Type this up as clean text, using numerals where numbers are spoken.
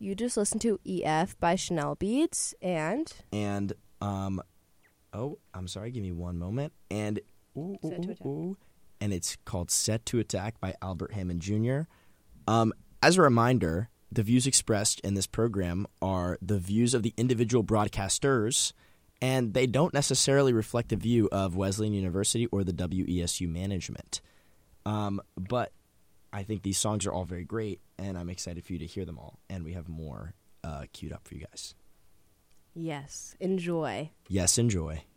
You just listened to EF by Chanel Beats and I'm sorry, give me one moment. And Set to Attack. And it's called Set to Attack by Albert Hammond Jr. As a reminder, the views expressed in this program are the views of the individual broadcasters, and they don't necessarily reflect the view of Wesleyan University or the WESU management. But I think these songs are all very great, and I'm excited for you to hear them all. And we have more queued up for you guys. yes, enjoy. Yes, enjoy.